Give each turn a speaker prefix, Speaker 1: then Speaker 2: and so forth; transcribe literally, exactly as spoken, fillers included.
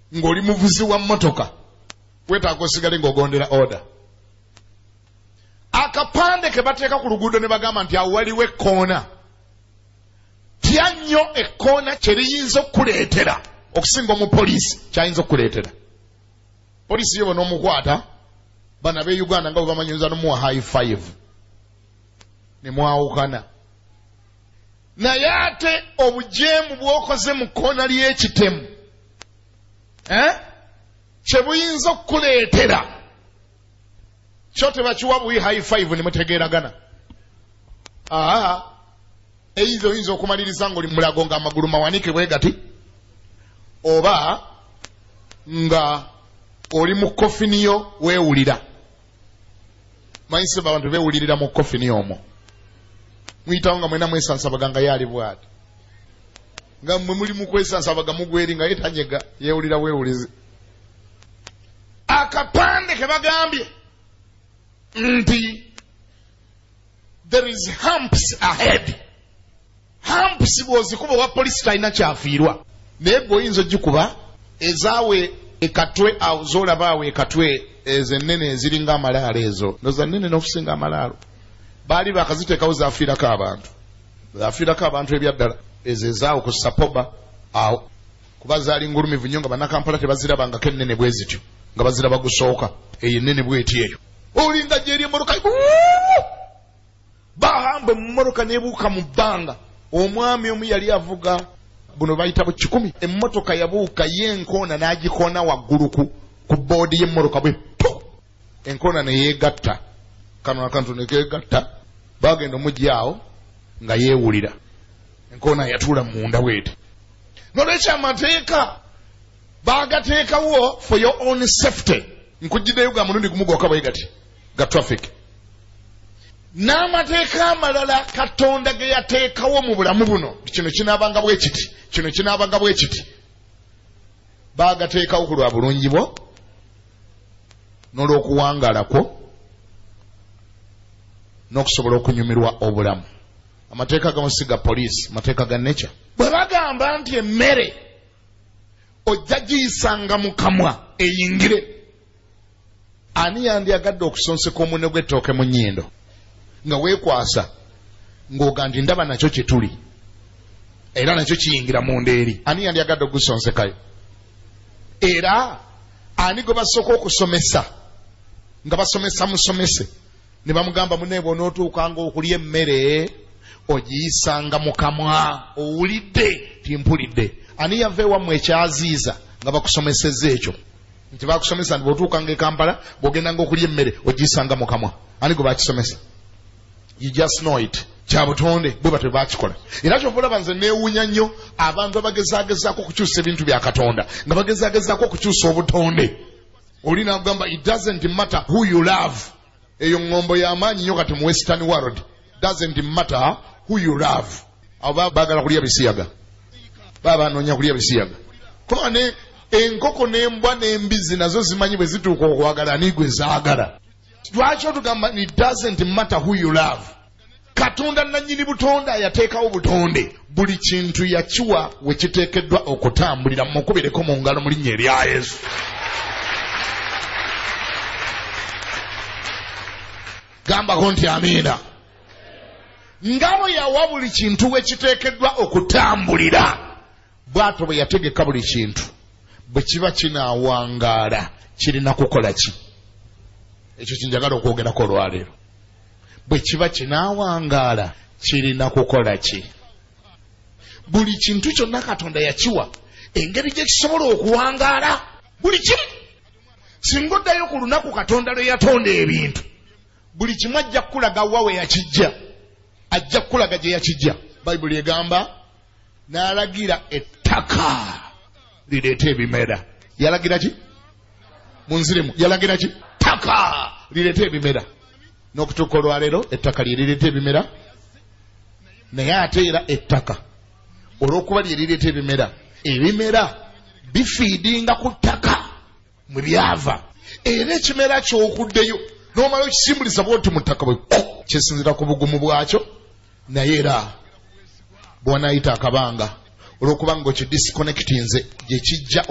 Speaker 1: ng'oli muvuzi wa mmotoka weetaaga osigale ng'ogondera order. Akapande ke bateeka ku luguudo ne bagamba nti awo waliwo ekkoona, tya nnyo ekkoona kye liyinza okukuleetera okusinga omupoliisi kyayinza okukuleetera. Poliisi yo bonoomukwata bana b'e Uganda nga bwe bamanyiriza n'omuwa high five ne mwawukana. Naye ate obujeemu bw'okoze mu kkoona ly'ekitemu eh kye buyinza okukuleetera kyo tebakiwa buwi high five ne mutegeeragana. Aa eyinza oyinza okumaliriza ng'oli mulago ng'amagulu mawanike bwe gati, oba nga oli mu kofiniyo weewulira. Mayinza abantu beewulirira mu kofiniyo omwo. Muyitawo nga mwena mwesansabaga nga yaali bw'ati. Nga mmwe muli mu kwesansabaga mugweri nga yetanyega yeewulira weewulize. Akapande ke bagambye nti there is humps ahead. Humps bw'ozikuba wa polisi talina kyafiirwa. Naye bw'oyinza ogikuba ezaawe ekatwe awo z'olaba awo ekatwe ezo ennene eziringa amalaalo ezo ndoza nnene n'okusinga amalaalo. Baali bakaziteekawo zaafiirako abantu. Zaafiirako abantu ebyaddala. Ezo ezaawo ku Sapoba awo. Kuba zaali ngulumivu nnyo nga bannakampala tebazirabangako ennene bwe zityo. Nga baziraba gusooka. Eyo ennene bw'eti eyo. Olinda gy'eri emmoroka bahamba emmoroka n'ebuuka mu bbanga. Omwami omu yali avuga buno bayita bu kikumi. Emmotoka yabuuka y'enkoona n'agikoona waggulu ku boodi y'emmoroka bwe. Enkoona ne yeegatta. Kano akantu ne keegatta. Bagenda omugyawo nga yeewulira. Enkoona yatuula munda bweti. N'olwekyo amateeka baagateekawo for your own safety. Nkujjiddeyo ga mulundi gumu gwokka bwe gati ga traffic. N'amateeka amalala Katonda ge yateekawo mu bulamu buno, kino kinaabanga bwe kiti, kino kinaabanga bwe kiti, baagateekawo ku lwa bulungi bwo n'olw'okuwangaala kwo n'okusobola okunyumirwa obulamu. Amateeka gamu si ga poliisi, mateeka ga nature. Bwe bagamba nti emmere ojja giyisanga mu kamwa eyingire, ani yandyagadde okusonseka omunne gw'ettooke mu nnyindo nga weekwasa ng'oga nti ndaba nakyo kye tuli era nakyo kiyingira mu ndeeri? Ani yandyagadde okugusonsekayo? Era ani gwe basooka okusomesa nga basomesa musomese ne bamugamba munne bw'onootuukanga okulya emmere ogiyisanga mu kamwa, owulidde timpulidde? Ani yava ewammwe ekyaziiza nga bakusomesezza ekyo nti bakusomesa nti bw'otuukanga e Kampala bw'ogendanga okulya emmere ogiyisanga mu kamwa? Ani gwe bakisomesa? You just know it. Kya butonde bwe batwe bakikola. Era kyova olaba nze neewuunya nnyo abantu abagezaagezaako okukyusa ebintu bya Katonda nga bagezaagezaako okukyusa obutonde. Oli n'agamba it doesn't matter who you love. Eyo ngombo y'amaanyi nnyo kati mu Western world. Doesn't matter who you love. Abo baagala kulya bisiyaga, baba banoonya kulya bisiyaga. Kuba ne enkoko n'embwa n'embizi nazo zimanyi bwe zituuka okwagala ani gwe zaagala. Lwaki otugamba it doesn't matter who you love? Katonda nannyini butonde yateekawo butonde. Buli kintu yakiwa we kiteekeddwa okutambulira. Mukubireko mu ngalo mu linnya erya Yesu. Gambako nti amiina. Ngabo yawa buli kintu we kiteekeddwa okutambulira, bw'atyo bwe yategeka buli kintu bwe kiba kinaawangaala kirina kukola ki? Ekyo kinjagala okwogerako olwaleero. Bwe kiba kinaawangaala kirina kukola ki? Buli kintu kyonna Katonda yakiwa engeri gye kisobola okuwangaala buli kimu. Singa oddayo ku lunaku Katonda lwe yatonda ebintu, buli kimu ajja kukulaga wa we yakijja, ajja kukulaga gye yakijja. Bayibuli egamba n'alagira ettaka lireete ebimera. Yalagira ki? Munziremu yalagira ki? Ettaka lireete ebimera. N'okutuuka olwaleero ettaka lye lireeta ebimera. Naye ate era ettaka olw'okuba lye lireeta ebimera, ebimera bifiidinga ku ttaka mwe byava. Era ekimera ky'okuddeyo n'omala okisimbuliza bw'oti mu ttaka bwe kyesinzira ku bugumu bwakyo. Naye era bw'anaayita akabanga olw'okuba ng'okidisconnectinze gye kijja